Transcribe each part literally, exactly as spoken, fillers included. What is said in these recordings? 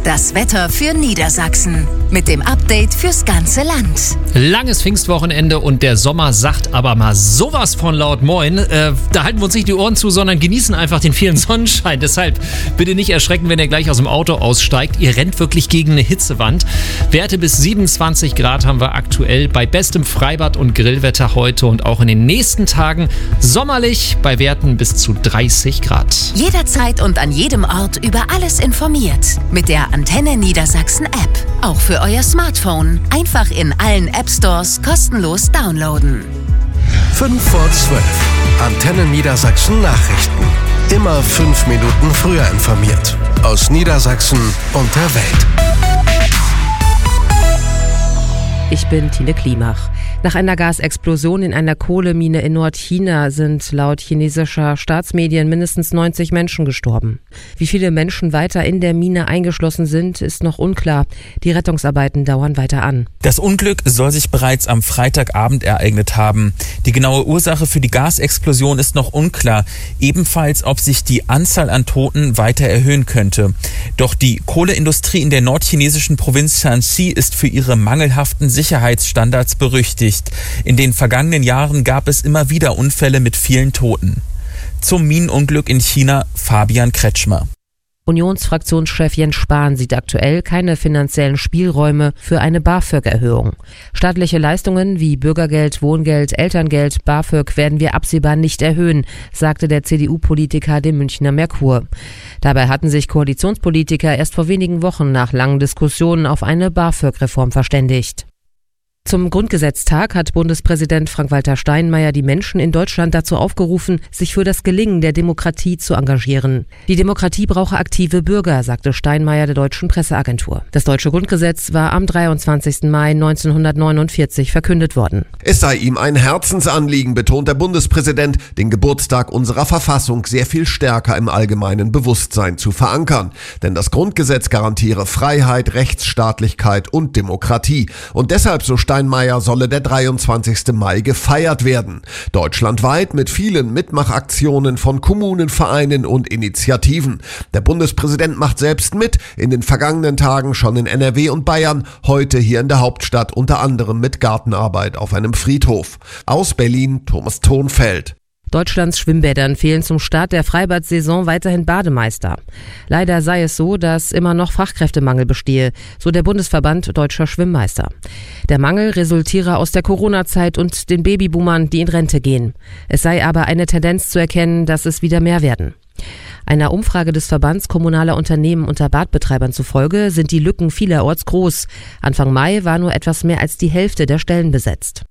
Das Wetter für Niedersachsen mit dem Update fürs ganze Land. Langes Pfingstwochenende und der Sommer sagt aber mal sowas von laut Moin. Äh, da halten wir uns nicht die Ohren zu, sondern genießen einfach den vielen Sonnenschein. Deshalb bitte nicht erschrecken, wenn ihr gleich aus dem Auto aussteigt. Ihr rennt wirklich gegen eine Hitzewand. Werte bis siebenundzwanzig Grad haben wir aktuell bei bestem Freibad- und Grillwetter heute und auch in den nächsten Tagen sommerlich bei Werten bis zu dreißig Grad. Jederzeit und an jedem Ort über alles informiert. Mit der Antenne Niedersachsen App. Auch für euer Smartphone. Einfach in allen App Stores kostenlos downloaden. fünf vor zwölf. Antenne Niedersachsen Nachrichten. Immer fünf Minuten früher informiert. Aus Niedersachsen und der Welt. Ich bin Tine Klimach. Nach einer Gasexplosion in einer Kohlemine in Nordchina sind laut chinesischer Staatsmedien mindestens neunzig Menschen gestorben. Wie viele Menschen weiter in der Mine eingeschlossen sind, ist noch unklar. Die Rettungsarbeiten dauern weiter an. Das Unglück soll sich bereits am Freitagabend ereignet haben. Die genaue Ursache für die Gasexplosion ist noch unklar. Ebenfalls, ob sich die Anzahl an Toten weiter erhöhen könnte. Doch die Kohleindustrie in der nordchinesischen Provinz Shanxi ist für ihre mangelhaften Sicherheitsstandards berüchtigt. In den vergangenen Jahren gab es immer wieder Unfälle mit vielen Toten. Zum Minenunglück in China Fabian Kretschmer. Unionsfraktionschef Jens Spahn sieht aktuell keine finanziellen Spielräume für eine BAföG-Erhöhung. Staatliche Leistungen wie Bürgergeld, Wohngeld, Elterngeld, BAföG werden wir absehbar nicht erhöhen, sagte der C D U-Politiker dem Münchner Merkur. Dabei hatten sich Koalitionspolitiker erst vor wenigen Wochen nach langen Diskussionen auf eine BAföG-Reform verständigt. Zum Grundgesetztag hat Bundespräsident Frank-Walter Steinmeier die Menschen in Deutschland dazu aufgerufen, sich für das Gelingen der Demokratie zu engagieren. Die Demokratie brauche aktive Bürger, sagte Steinmeier der Deutschen Presseagentur. Das deutsche Grundgesetz war am dreiundzwanzigsten Mai neunzehnhundertneunundvierzig verkündet worden. Es sei ihm ein Herzensanliegen, betont der Bundespräsident, den Geburtstag unserer Verfassung sehr viel stärker im allgemeinen Bewusstsein zu verankern. Denn das Grundgesetz garantiere Freiheit, Rechtsstaatlichkeit und Demokratie. Und deshalb, so Steinmeier, solle der dreiundzwanzigsten Mai gefeiert werden. Deutschlandweit mit vielen Mitmachaktionen von Kommunen, Vereinen und Initiativen. Der Bundespräsident macht selbst mit, in den vergangenen Tagen schon in N R W und Bayern, heute hier in der Hauptstadt unter anderem mit Gartenarbeit auf einem Friedhof. Aus Berlin Thomas Thonfeld. Deutschlands Schwimmbädern fehlen zum Start der Freibad-Saison weiterhin Bademeister. Leider sei es so, dass immer noch Fachkräftemangel bestehe, so der Bundesverband Deutscher Schwimmmeister. Der Mangel resultiere aus der Corona-Zeit und den Babyboomern, die in Rente gehen. Es sei aber eine Tendenz zu erkennen, dass es wieder mehr werden. Einer Umfrage des Verbands kommunaler Unternehmen unter Badbetreibern zufolge sind die Lücken vielerorts groß. Anfang Mai war nur etwas mehr als die Hälfte der Stellen besetzt.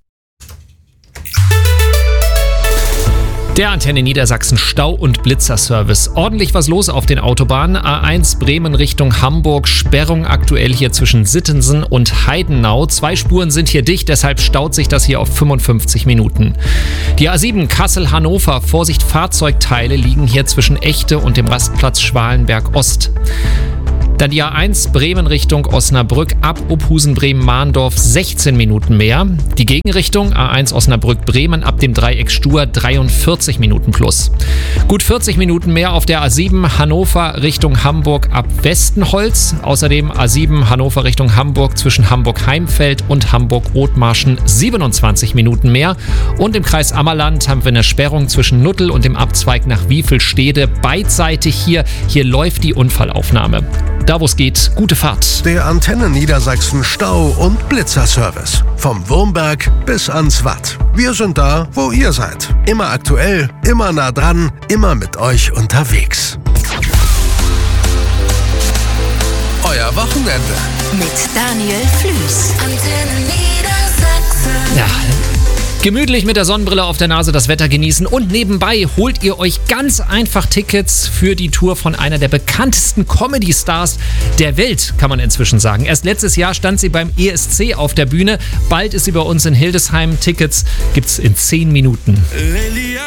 Der Antenne Niedersachsen Stau- und Blitzerservice. Ordentlich was los auf den Autobahnen. A eins Bremen Richtung Hamburg. Sperrung aktuell hier zwischen Sittensen und Heidenau. Zwei Spuren sind hier dicht, deshalb staut sich das hier auf fünfundfünfzig Minuten. Die A sieben Kassel-Hannover. Vorsicht, Fahrzeugteile liegen hier zwischen Echte und dem Rastplatz Schwalenberg Ost. Dann die A eins Bremen Richtung Osnabrück ab Ophusen Bremen-Mahndorf sechzehn Minuten mehr. Die Gegenrichtung A eins Osnabrück-Bremen ab dem Dreieck Stur dreiundvierzig Minuten plus. Gut vierzig Minuten mehr auf der A sieben Hannover Richtung Hamburg ab Westenholz. Außerdem A sieben Hannover Richtung Hamburg zwischen Hamburg-Heimfeld und Hamburg-Othmarschen siebenundzwanzig Minuten mehr. Und im Kreis Ammerland haben wir eine Sperrung zwischen Nuttel und dem Abzweig nach Wiefelstede. Beidseitig hier. Hier läuft die Unfallaufnahme. Da wo es geht, gute Fahrt. Der Antenne Niedersachsen Stau- und Blitzerservice. Vom Wurmberg bis ans Watt. Wir sind da, wo ihr seid. Immer aktuell, immer nah dran, immer mit euch unterwegs. Euer Wochenende. Mit Daniel Flüß. Antenne Niedersachsen. Ja. Gemütlich mit der Sonnenbrille auf der Nase das Wetter genießen und nebenbei holt ihr euch ganz einfach Tickets für die Tour von einer der bekanntesten Comedy-Stars der Welt, kann man inzwischen sagen. Erst letztes Jahr stand sie beim E S C auf der Bühne, bald ist sie bei uns in Hildesheim. Tickets gibt's in zehn Minuten.